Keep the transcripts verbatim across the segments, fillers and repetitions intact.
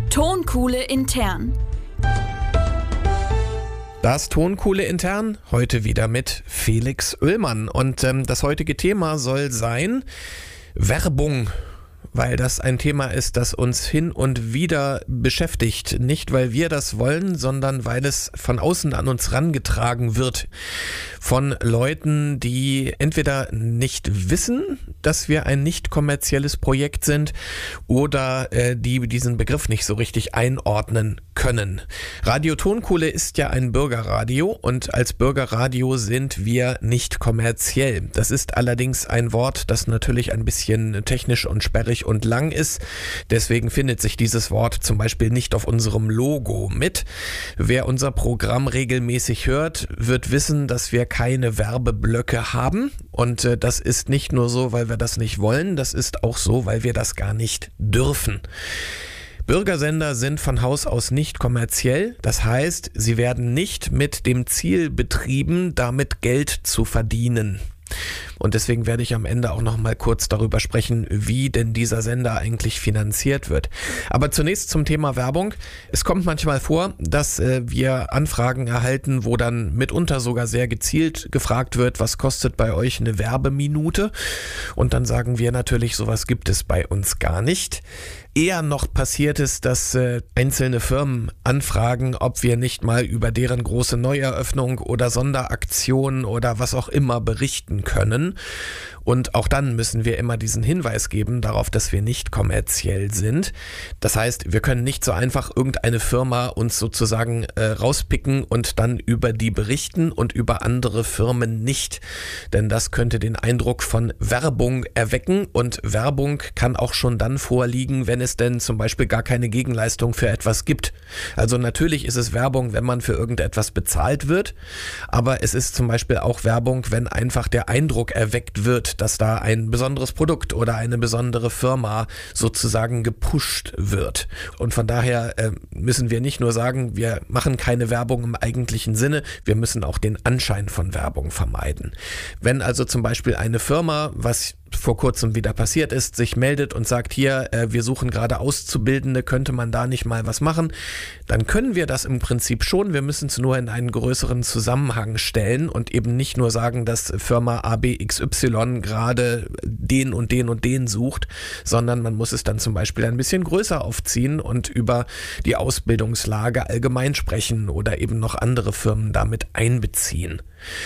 Tonkuhle intern. Das Tonkuhle intern, heute wieder mit Felix Oehlmann. Und ähm, das heutige Thema soll sein Werbung. Weil das ein Thema ist, das uns hin und wieder beschäftigt. Nicht, weil wir das wollen, sondern weil es von außen an uns rangetragen wird. Von Leuten, die entweder nicht wissen, dass wir ein nicht kommerzielles Projekt sind oder äh, die diesen Begriff nicht so richtig einordnen können. Radio Tonkuhle ist ja ein Bürgerradio und als Bürgerradio sind wir nicht kommerziell. Das ist allerdings ein Wort, das natürlich ein bisschen technisch und sperrig und lang ist. Deswegen findet sich dieses Wort zum Beispiel nicht auf unserem Logo mit. Wer unser Programm regelmäßig hört, wird wissen, dass wir keine Werbeblöcke haben. Und äh, das ist nicht nur so, weil wir das nicht wollen, das ist auch so, weil wir das gar nicht dürfen. Bürgersender sind von Haus aus nicht kommerziell. Das heißt, sie werden nicht mit dem Ziel betrieben, damit Geld zu verdienen. Und deswegen werde ich am Ende auch noch mal kurz darüber sprechen, wie denn dieser Sender eigentlich finanziert wird. Aber zunächst zum Thema Werbung. Es kommt manchmal vor, dass äh, wir Anfragen erhalten, wo dann mitunter sogar sehr gezielt gefragt wird, was kostet bei euch eine Werbeminute? Und dann sagen wir natürlich, sowas gibt es bei uns gar nicht. Eher noch passiert es, dass äh, einzelne Firmen anfragen, ob wir nicht mal über deren große Neueröffnung oder Sonderaktion oder was auch immer berichten können. Und auch dann müssen wir immer diesen Hinweis geben darauf, dass wir nicht kommerziell sind. Das heißt, wir können nicht so einfach irgendeine Firma uns sozusagen äh, rauspicken und dann über die berichten und über andere Firmen nicht. Denn das könnte den Eindruck von Werbung erwecken und Werbung kann auch schon dann vorliegen, wenn es denn zum Beispiel gar keine Gegenleistung für etwas gibt. Also natürlich ist es Werbung, wenn man für irgendetwas bezahlt wird, aber es ist zum Beispiel auch Werbung, wenn einfach der Eindruck erweckt wird, dass da ein besonderes Produkt oder eine besondere Firma sozusagen gepusht wird. Und von daher äh, müssen wir nicht nur sagen, wir machen keine Werbung im eigentlichen Sinne, wir müssen auch den Anschein von Werbung vermeiden. Wenn also zum Beispiel eine Firma, was vor kurzem wieder passiert ist, sich meldet und sagt, hier, äh, wir suchen gerade Auszubildende, könnte man da nicht mal was machen, dann können wir das im Prinzip schon, wir müssen es nur in einen größeren Zusammenhang stellen und eben nicht nur sagen, dass Firma A B X Y gerade den und den und den sucht, sondern man muss es dann zum Beispiel ein bisschen größer aufziehen und über die Ausbildungslage allgemein sprechen oder eben noch andere Firmen damit einbeziehen.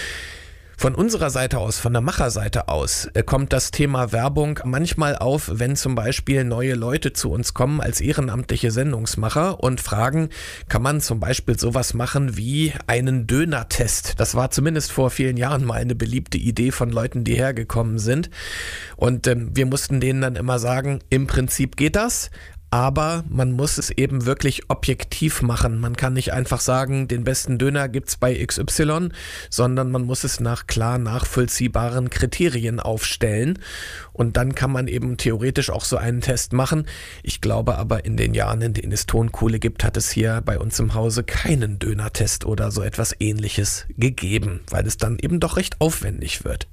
Von unserer Seite aus, von der Macherseite aus, kommt das Thema Werbung manchmal auf, wenn zum Beispiel neue Leute zu uns kommen als ehrenamtliche Sendungsmacher und fragen, kann man zum Beispiel sowas machen wie einen Döner-Test? Das war zumindest vor vielen Jahren mal eine beliebte Idee von Leuten, die hergekommen sind. Und ähm, wir mussten denen dann immer sagen, im Prinzip geht das. Aber man muss es eben wirklich objektiv machen. Man kann nicht einfach sagen, den besten Döner gibt's bei X Y, sondern man muss es nach klar nachvollziehbaren Kriterien aufstellen. Und dann kann man eben theoretisch auch so einen Test machen. Ich glaube aber, in den Jahren, in denen es Tonkuhle gibt, hat es hier bei uns im Hause keinen Döner-Test oder so etwas Ähnliches gegeben, weil es dann eben doch recht aufwendig wird.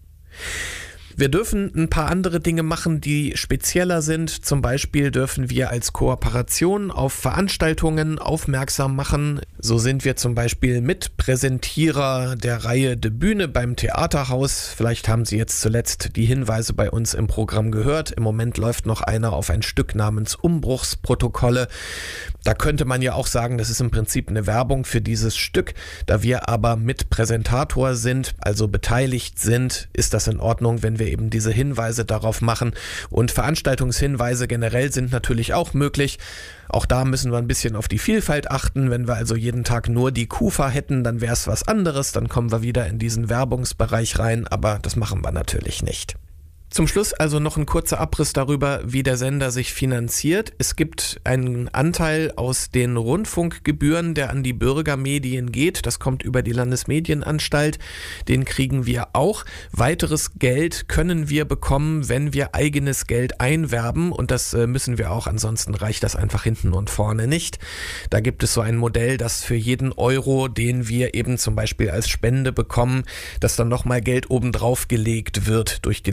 Wir dürfen ein paar andere Dinge machen, die spezieller sind. Zum Beispiel dürfen wir als Kooperation auf Veranstaltungen aufmerksam machen. So sind wir zum Beispiel Mitpräsentierer der Reihe De Bühne beim Theaterhaus. Vielleicht haben Sie jetzt zuletzt die Hinweise bei uns im Programm gehört. Im Moment läuft noch einer auf ein Stück namens Umbruchsprotokolle. Da könnte man ja auch sagen, das ist im Prinzip eine Werbung für dieses Stück. Da wir aber Mitpräsentator sind, also beteiligt sind, ist das in Ordnung, wenn wir eben diese Hinweise darauf machen. Und Veranstaltungshinweise generell sind natürlich auch möglich. Auch da müssen wir ein bisschen auf die Vielfalt achten. Wenn wir also jeden Tag nur die Kufa hätten, dann wäre es was anderes. Dann kommen wir wieder in diesen Werbungsbereich rein, aber das machen wir natürlich nicht. Zum Schluss also noch ein kurzer Abriss darüber, wie der Sender sich finanziert. Es gibt einen Anteil aus den Rundfunkgebühren, der an die Bürgermedien geht. Das kommt über die Landesmedienanstalt. Den kriegen wir auch. Weiteres Geld können wir bekommen, wenn wir eigenes Geld einwerben. Und das müssen wir auch, ansonsten reicht das einfach hinten und vorne nicht. Da gibt es so ein Modell, dass für jeden Euro, den wir eben zum Beispiel als Spende bekommen, dass dann nochmal Geld obendrauf gelegt wird durch die Landesmedienanstalt.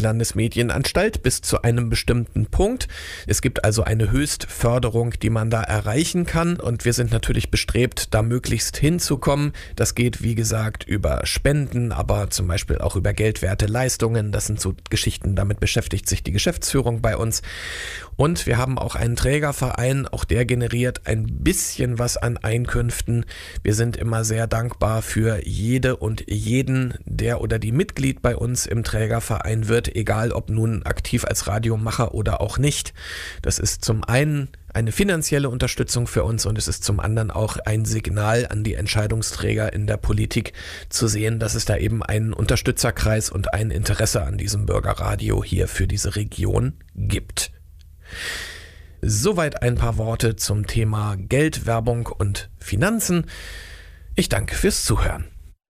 Medienanstalt bis zu einem bestimmten Punkt. Es gibt also eine Höchstförderung, die man da erreichen kann und wir sind natürlich bestrebt, da möglichst hinzukommen. Das geht, wie gesagt, über Spenden, aber zum Beispiel auch über geldwerte Leistungen. Das sind so Geschichten, damit beschäftigt sich die Geschäftsführung bei uns. Und wir haben auch einen Trägerverein, auch der generiert ein bisschen was an Einkünften. Wir sind immer sehr dankbar für jede und jeden, der oder die Mitglied bei uns im Trägerverein wird, egal ob nun aktiv als Radiomacher oder auch nicht. Das ist zum einen eine finanzielle Unterstützung für uns und es ist zum anderen auch ein Signal an die Entscheidungsträger in der Politik zu sehen, dass es da eben einen Unterstützerkreis und ein Interesse an diesem Bürgerradio hier für diese Region gibt. Soweit ein paar Worte zum Thema Geld, Werbung und Finanzen. Ich danke fürs Zuhören.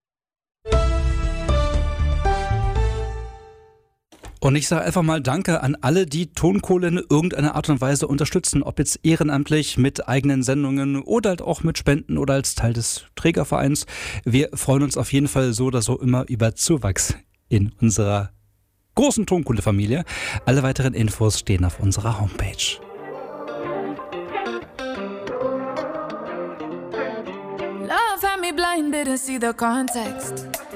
Und ich sage einfach mal Danke an alle, die Tonkohle in irgendeiner Art und Weise unterstützen, ob jetzt ehrenamtlich mit eigenen Sendungen oder halt auch mit Spenden oder als Teil des Trägervereins. Wir freuen uns auf jeden Fall so oder so immer über Zuwachs in unserer großen Tonkohle-Familie. Alle weiteren Infos stehen auf unserer Homepage. Love had me blind, didn't see the context.